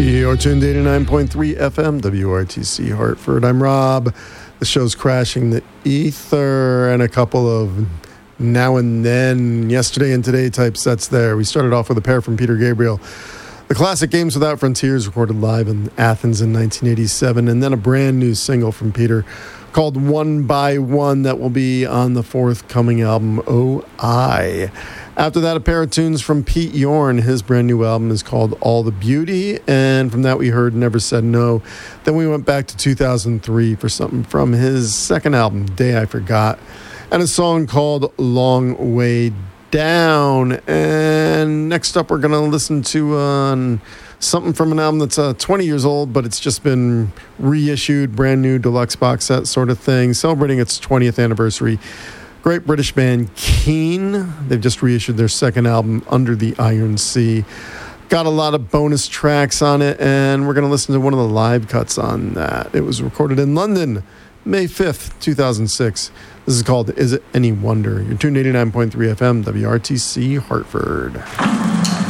You're tuned to 89.3 FM, WRTC Hartford. I'm Rob. The show's crashing the ether and a couple of now and then, yesterday and today type sets there. We started off with a pair from Peter Gabriel. The classic Games Without Frontiers, recorded live in Athens in 1987, and then a brand new single from Peter called One by One that will be on the forthcoming album, O.I. After that, a pair of tunes from Pete Yorn. His brand new album is called All the Beauty, and from that we heard Never Said No. Then we went back to 2003 for something from his second album, Day I Forgot, and a song called Long Way Down. And next up we're going to listen to something from an album that's 20 years old, but it's just been reissued, brand new deluxe box set sort of thing, celebrating its 20th anniversary. Great British band Keane. They've just reissued their second album, Under the Iron Sea. Got a lot of bonus tracks on it, and we're going to listen to one of the live cuts on that. It was recorded in London, May 5th, 2006. This is called Is It Any Wonder? You're tuned to 89.3 FM, WRTC Hartford.